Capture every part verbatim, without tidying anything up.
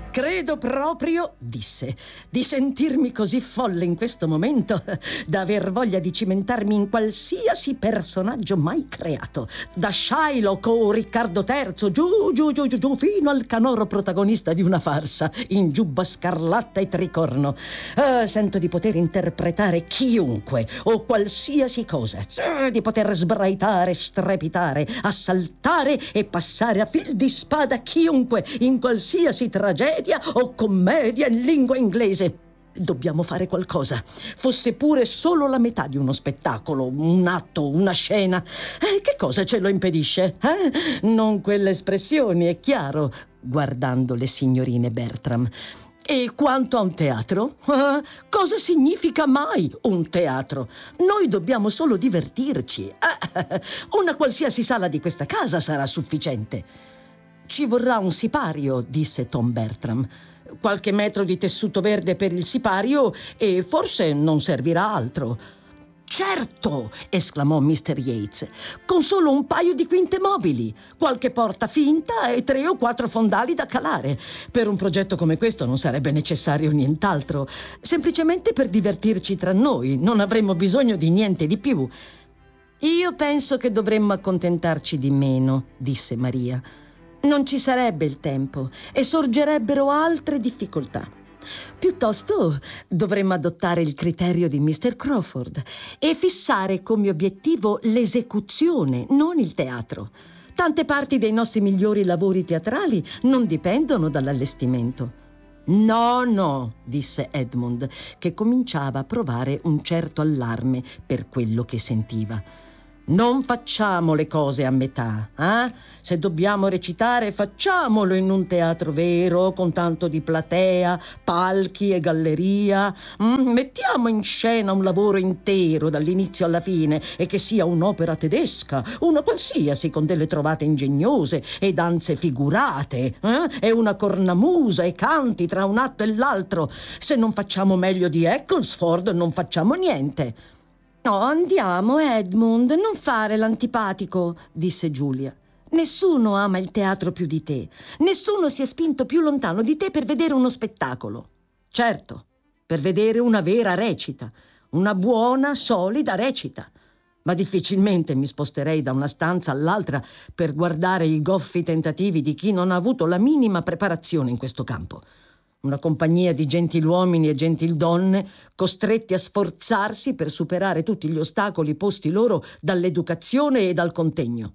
Credo proprio, disse, di sentirmi così folle in questo momento da aver voglia di cimentarmi in qualsiasi personaggio mai creato, da Shylock o Riccardo terzo, giù, giù, giù, giù, giù, fino al canoro protagonista di una farsa, in giubba scarlatta e tricorno. Eh, sento di poter interpretare chiunque o qualsiasi cosa, eh, di poter sbraitare, strepitare, assaltare e passare a fil di spada chiunque in qualsiasi tragedia o commedia in lingua inglese. Dobbiamo fare qualcosa, fosse pure solo la metà di uno spettacolo, un atto, una scena. Eh, che cosa ce lo impedisce? Eh? Non quelle espressioni, è chiaro, guardando le signorine Bertram. E quanto a un teatro? Eh, cosa significa mai un teatro? Noi dobbiamo solo divertirci. Eh, una qualsiasi sala di questa casa sarà sufficiente. Ci vorrà un sipario, disse Tom Bertram. Qualche metro di tessuto verde per il sipario e forse non servirà altro. Certo, esclamò mister Yates, con solo un paio di quinte mobili, qualche porta finta e tre o quattro fondali da calare. Per un progetto come questo non sarebbe necessario nient'altro. Semplicemente per divertirci tra noi, non avremmo bisogno di niente di più. Io penso che dovremmo accontentarci di meno, disse Maria. Non ci sarebbe il tempo e sorgerebbero altre difficoltà. Piuttosto dovremmo adottare il criterio di mister Crawford e fissare come obiettivo l'esecuzione, non il teatro. Tante parti dei nostri migliori lavori teatrali non dipendono dall'allestimento. No, no, disse Edmund, che cominciava a provare un certo allarme per quello che sentiva. Non facciamo le cose a metà, eh? Se dobbiamo recitare, facciamolo in un teatro vero, con tanto di platea, palchi e galleria. Mm? Mettiamo in scena un lavoro intero dall'inizio alla fine e che sia un'opera tedesca, una qualsiasi, con delle trovate ingegnose e danze figurate, eh? E una cornamusa e canti tra un atto e l'altro. Se non facciamo meglio di Ecclesford, non facciamo niente. No, andiamo, Edmund, non fare l'antipatico, disse Giulia. Nessuno ama il teatro più di te. Nessuno si è spinto più lontano di te per vedere uno spettacolo. Certo, per vedere una vera recita, una buona, solida recita. Ma difficilmente mi sposterei da una stanza all'altra per guardare i goffi tentativi di chi non ha avuto la minima preparazione in questo campo. Una compagnia di gentiluomini e gentildonne costretti a sforzarsi per superare tutti gli ostacoli posti loro dall'educazione e dal contegno.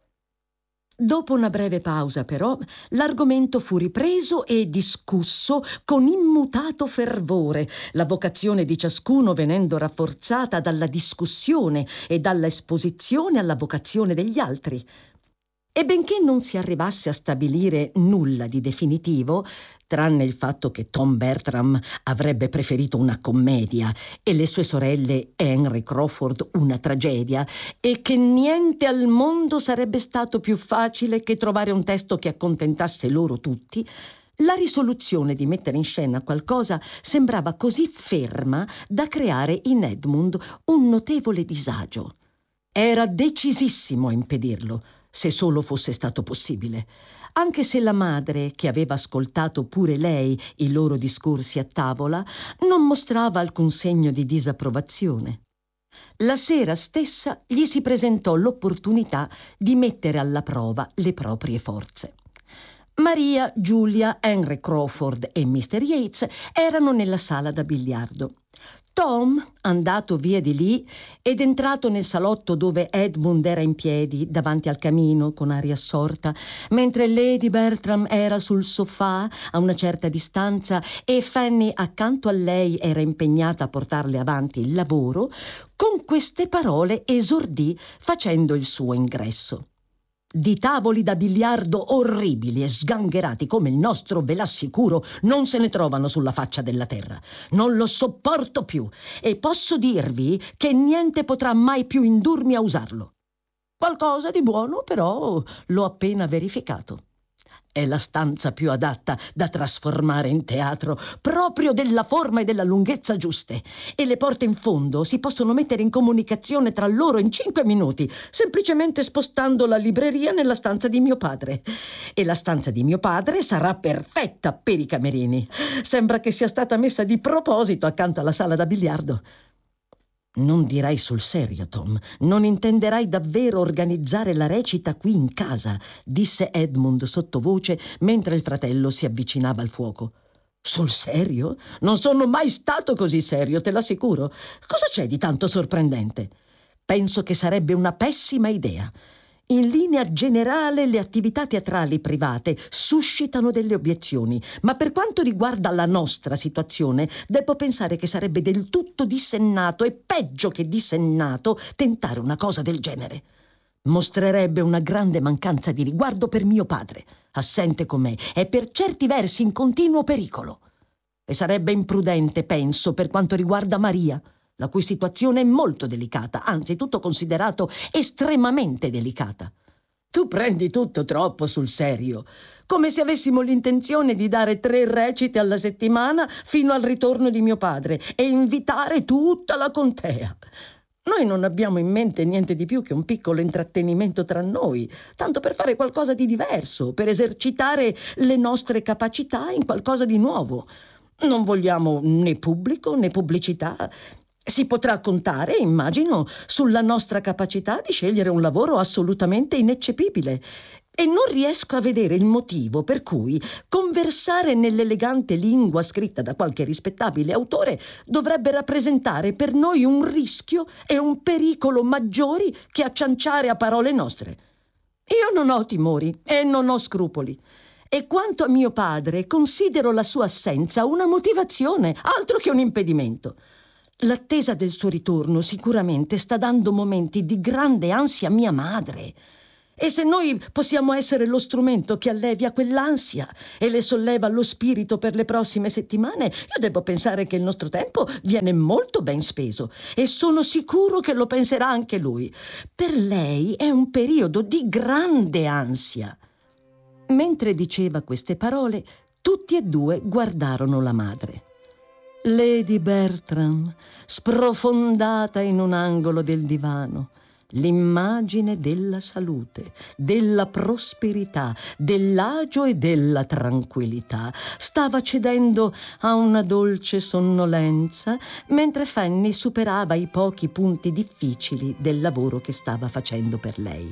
Dopo una breve pausa, però, l'argomento fu ripreso e discusso con immutato fervore, la vocazione di ciascuno venendo rafforzata dalla discussione e dalla esposizione alla vocazione degli altri. E benché non si arrivasse a stabilire nulla di definitivo, tranne il fatto che Tom Bertram avrebbe preferito una commedia e le sue sorelle Henry Crawford una tragedia, e che niente al mondo sarebbe stato più facile che trovare un testo che accontentasse loro tutti, la risoluzione di mettere in scena qualcosa sembrava così ferma da creare in Edmund un notevole disagio. Era decisissimo a impedirlo, se solo fosse stato possibile, anche se la madre, che aveva ascoltato pure lei i loro discorsi a tavola, non mostrava alcun segno di disapprovazione. La sera stessa gli si presentò l'opportunità di mettere alla prova le proprie forze. Maria, Giulia, Henry Crawford e mister Yates erano nella sala da biliardo. Tom, andato via di lì ed entrato nel salotto dove Edmund era in piedi davanti al camino con aria assorta, mentre Lady Bertram era sul sofà a una certa distanza e Fanny accanto a lei era impegnata a portarle avanti il lavoro, con queste parole esordì facendo il suo ingresso. Di tavoli da biliardo orribili e sgangherati come il nostro, ve l'assicuro, non se ne trovano sulla faccia della terra. Non lo sopporto più e posso dirvi che niente potrà mai più indurmi a usarlo. Qualcosa di buono, però, l'ho appena verificato. È la stanza più adatta da trasformare in teatro, proprio della forma e della lunghezza giuste. E le porte in fondo si possono mettere in comunicazione tra loro in cinque minuti, semplicemente spostando la libreria nella stanza di mio padre. E la stanza di mio padre sarà perfetta per i camerini. Sembra che sia stata messa di proposito accanto alla sala da biliardo. Non dirai sul serio, Tom? Non intenderai davvero organizzare la recita qui in casa? Disse Edmund sottovoce mentre il fratello si avvicinava al fuoco. Sul serio? Non sono mai stato così serio, te l'assicuro. Cosa c'è di tanto sorprendente? Penso che sarebbe una pessima idea. In linea generale le attività teatrali private suscitano delle obiezioni, ma per quanto riguarda la nostra situazione, devo pensare che sarebbe del tutto dissennato e peggio che dissennato tentare una cosa del genere. Mostrerebbe una grande mancanza di riguardo per mio padre, assente con me e per certi versi in continuo pericolo. E sarebbe imprudente, penso, per quanto riguarda Maria, la cui situazione è molto delicata, anzi tutto considerato estremamente delicata. Tu prendi tutto troppo sul serio, come se avessimo l'intenzione di dare tre recite alla settimana fino al ritorno di mio padre e invitare tutta la contea. Noi non abbiamo in mente niente di più che un piccolo intrattenimento tra noi, tanto per fare qualcosa di diverso, per esercitare le nostre capacità in qualcosa di nuovo. Non vogliamo né pubblico né pubblicità. Si potrà contare, immagino, sulla nostra capacità di scegliere un lavoro assolutamente ineccepibile. E non riesco a vedere il motivo per cui conversare nell'elegante lingua scritta da qualche rispettabile autore dovrebbe rappresentare per noi un rischio e un pericolo maggiori che accianciare a parole nostre. Io non ho timori e non ho scrupoli. E quanto a mio padre, considero la sua assenza una motivazione, altro che un impedimento. L'attesa del suo ritorno sicuramente sta dando momenti di grande ansia a mia madre. E se noi possiamo essere lo strumento che allevia quell'ansia e le solleva lo spirito per le prossime settimane, io devo pensare che il nostro tempo viene molto ben speso e sono sicuro che lo penserà anche lui. Per lei è un periodo di grande ansia. Mentre diceva queste parole, tutti e due guardarono la madre. Lady Bertram, sprofondata in un angolo del divano, l'immagine della salute, della prosperità, dell'agio e della tranquillità, stava cedendo a una dolce sonnolenza mentre Fanny superava i pochi punti difficili del lavoro che stava facendo per lei.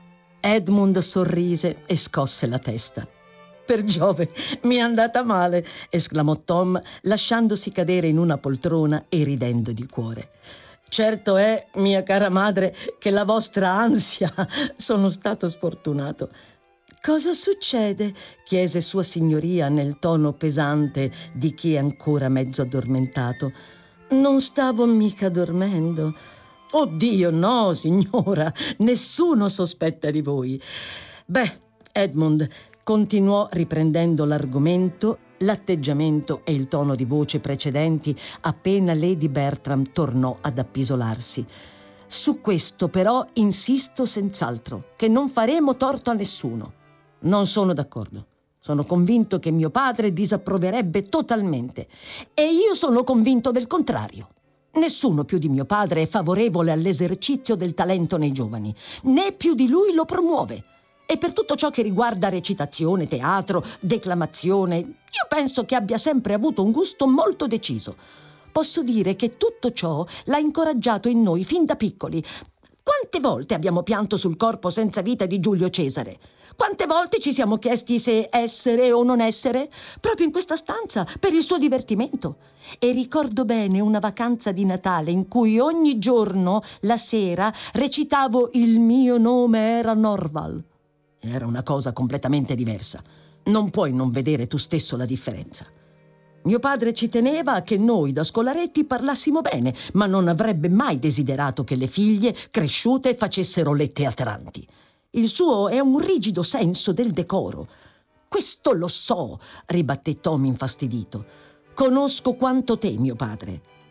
Edmund sorrise e scosse la testa. Per Giove, mi è andata male, esclamò Tom, lasciandosi cadere in una poltrona e ridendo di cuore. Certo è, mia cara madre, che la vostra ansia sono stato sfortunato. Cosa succede? Chiese sua signoria nel tono pesante di chi è ancora mezzo addormentato. Non stavo mica dormendo. Oddio, no, signora, nessuno sospetta di voi. Beh, Edmund, continuò riprendendo l'argomento, l'atteggiamento e il tono di voce precedenti appena Lady Bertram tornò ad appisolarsi. Su questo però insisto senz'altro, che non faremo torto a nessuno. Non sono d'accordo. Sono convinto che mio padre disapproverebbe totalmente e io sono convinto del contrario. Nessuno più di mio padre è favorevole all'esercizio del talento nei giovani, né più di lui lo promuove. E per tutto ciò che riguarda recitazione, teatro, declamazione, io penso che abbia sempre avuto un gusto molto deciso. Posso dire che tutto ciò l'ha incoraggiato in noi fin da piccoli. Quante volte abbiamo pianto sul corpo senza vita di Giulio Cesare? Quante volte ci siamo chiesti se essere o non essere? Proprio in questa stanza, per il suo divertimento. E ricordo bene una vacanza di Natale in cui ogni giorno, la sera, recitavo Il mio nome era Norval. Era una cosa completamente diversa. Non puoi non vedere tu stesso la differenza. Mio padre ci teneva a che noi da scolaretti parlassimo bene, ma non avrebbe mai desiderato che le figlie cresciute facessero le teatranti. Il suo è un rigido senso del decoro. Questo lo so, ribatté Tom infastidito. Conosco quanto te, mio padre.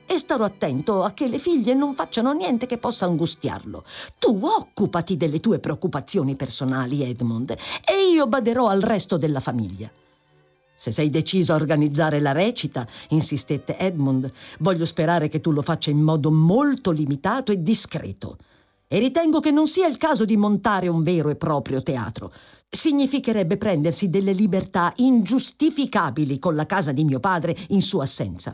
e starò attento a che le figlie non facciano niente che possa angustiarlo. Tu occupati delle tue preoccupazioni personali, Edmund, e io baderò al resto della famiglia. Se sei deciso a organizzare la recita, insistette Edmund, voglio sperare che tu lo faccia in modo molto limitato e discreto. E ritengo che non sia il caso di montare un vero e proprio teatro. Significherebbe prendersi delle libertà ingiustificabili con la casa di mio padre in sua assenza.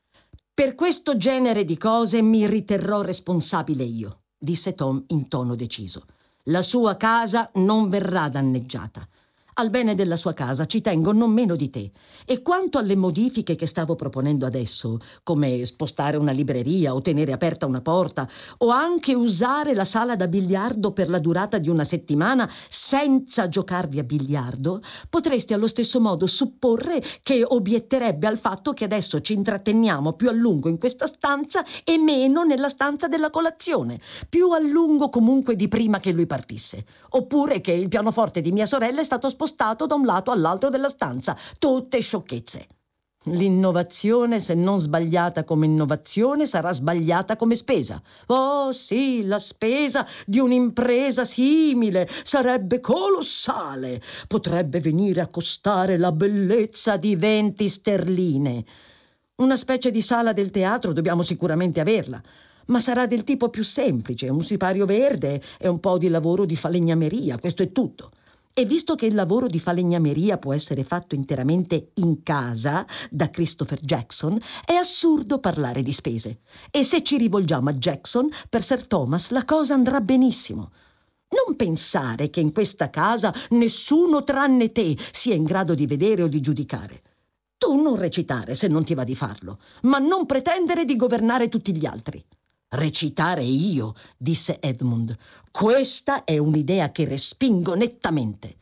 Per questo genere di cose mi riterrò responsabile io, disse Tom in tono deciso. La sua casa non verrà danneggiata. Al bene della sua casa ci tengo non meno di te. E quanto alle modifiche che stavo proponendo adesso, come spostare una libreria o tenere aperta una porta, o anche usare la sala da biliardo per la durata di una settimana senza giocarvi a biliardo, potresti allo stesso modo supporre che obietterebbe al fatto che adesso ci intratteniamo più a lungo in questa stanza e meno nella stanza della colazione, più a lungo comunque di prima che lui partisse, oppure che il pianoforte di mia sorella è stato spostato spostato da un lato all'altro della stanza. Tutte sciocchezze. L'innovazione, se non sbagliata come innovazione, sarà sbagliata come spesa. Oh sì, la spesa di un'impresa simile sarebbe colossale. Potrebbe venire a costare la bellezza di venti sterline. Una specie di sala del teatro dobbiamo sicuramente averla, ma sarà del tipo più semplice, un sipario verde e un po' di lavoro di falegnameria, questo è tutto. E visto che il lavoro di falegnameria può essere fatto interamente in casa da Christopher Jackson, è assurdo parlare di spese. E se ci rivolgiamo a Jackson, per Sir Thomas la cosa andrà benissimo. Non pensare che in questa casa nessuno tranne te sia in grado di vedere o di giudicare. Tu non recitare se non ti va di farlo, ma non pretendere di governare tutti gli altri. Recitare io, disse Edmund. Questa è un'idea che respingo nettamente.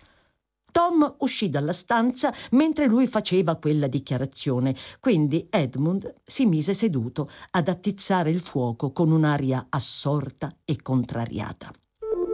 Tom uscì dalla stanza mentre lui faceva quella dichiarazione, quindi Edmund si mise seduto ad attizzare il fuoco con un'aria assorta e contrariata.